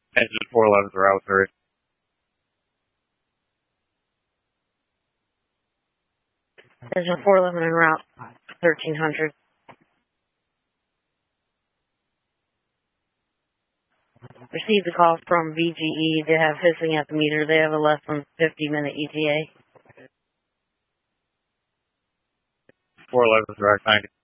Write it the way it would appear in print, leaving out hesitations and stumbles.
Engine 411s are out, sir. Engine 411 en route, 1300. Received a call from VGE. They have hissing at the meter. They have a less than 50-minute ETA. 411's direct 90.